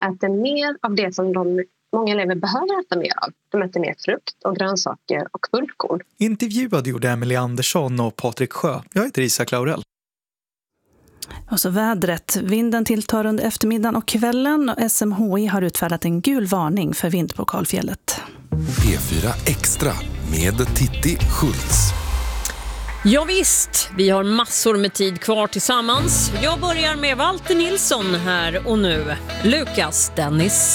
äter mer av det som många elever behöver äta mer av. De äter mer frukt och grönsaker och fullkorn. Intervjuade gjorde Emily Andersson och Patrik Sjö. Jag heter Isak Laurell. Och så vädret. Vinden tilltar under eftermiddagen och kvällen och SMHI har utfärdat en gul varning för vind på Kalfjället. P4 Extra med Titti Schultz. Ja visst, vi har massor med tid kvar tillsammans. Jag börjar med Walter Nilsson här och nu. Lukas Dennis.